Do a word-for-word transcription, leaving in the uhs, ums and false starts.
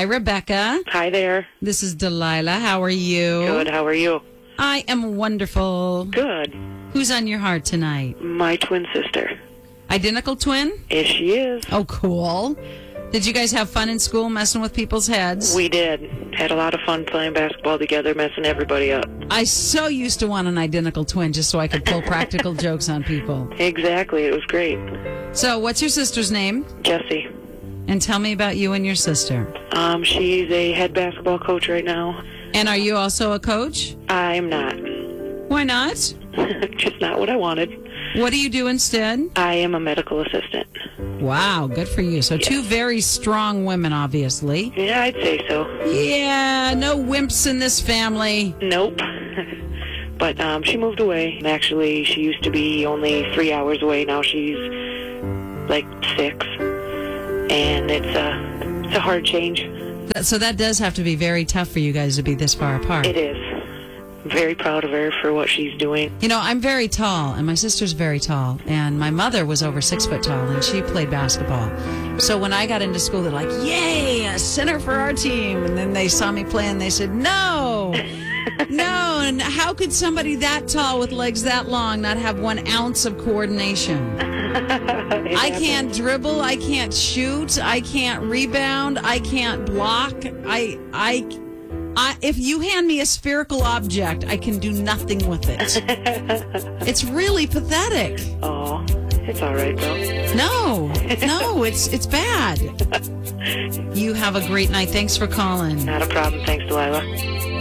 Hi, Rebecca. Hi there. This is Delilah. How are you? Good. How are you? I am wonderful. Good. Who's on your heart tonight? My twin sister. Identical twin? Yes, she is. Oh, cool. Did you guys have fun in school messing with people's heads? We did. Had a lot of fun playing basketball together, messing everybody up. I so used to want an identical twin just so I could pull practical jokes on people. Exactly. It was great. So, what's your sister's name? Jessie. And tell me about you and your sister. Um, she's a head basketball coach right now. And are you also a coach? I'm not. Why not? Just not what I wanted. What do you do instead? I am a medical assistant. Wow, good for you. So, Yes. two very strong women, obviously. Yeah, I'd say so. Yeah, no wimps in this family. Nope. But um, she moved away. Actually, she used to be only three hours away. Now she's like six. And it's a, it's a hard change. That- So that does have to be very tough for you guys to be this far apart. It is. I'm very proud of her for what she's doing. You know, I'm very tall, and my sister's very tall, and my mother was over six foot tall, and she played basketball. So when I got into school, they're like, yay, a center for our team. And then they saw me play, and they said, no, no. And how could somebody that tall with legs that long not have one ounce of coordination? I can't dribble, I can't shoot, I can't rebound, I can't block. I, I, I, if you hand me a spherical object, I can do nothing with it. It's really pathetic. Oh, it's all right, though. No, no, it's it's bad. You have a great night. Thanks for calling. Not a problem. Thanks, Delilah.